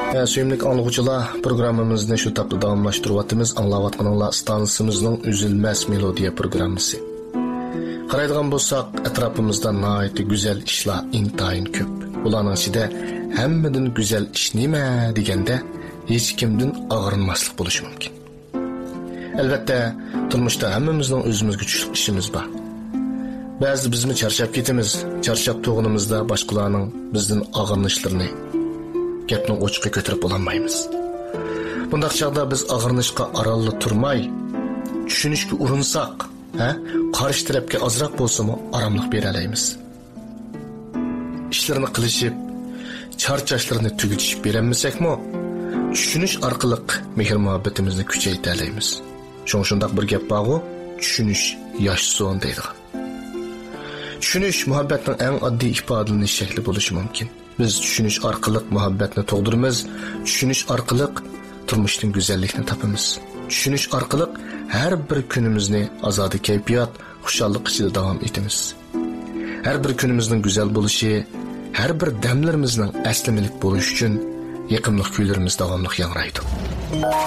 Suyumlik anlıqçılar programımızını şu tapda davamlaştırıvatımız anlavatqanınla stansımızın üzülmez melodiya programısı. Qaraydigan bolsaq, etrafımızda naiti güzel işler intayın köp. Bularning ichida hammadan güzel ish nima deganda hech kimdan og'rinmaslik bo'lishi mumkin. Albatta, turmushda hammamizning o'zimizga kuchli ishimiz bor. Ba'zi bizmi charchab ketamiz, charchab to'g'inimizda boshqalarning bizdan og'rinishlarini gapni o'chiqqa ko'tarib olmaymiz. Bundaq chaqda biz og'rinishga oralli turmay, tushunishga urinsak, qarshi tarafga ozroq bo'lsa-mu oromlik bera olamiz. İşlerini qilishib, charchashlarni tugatishib beramisak-mu, tushunish orqali mehr-muhabbatimizni kuchaytira olamiz. Shundoq bir gap bor-ku, tushunish yoshson deydigan. Tushunish muhabbatning eng oddiy ifodalanish shakli bo'lishi mumkin. Biz tushunish orqali muhabbatni tug'diramiz, tushunish orqali turmushning go'zalligini topamiz. Tushunish orqali har bir kunimizni ozodi kayfiyat, xushallik ichida davom etamiz. Her bir günümüzün güzel buluşu, her bir demlerimizin eslemlik buluş için yakınlık kuylarımız devamlı yanraydı.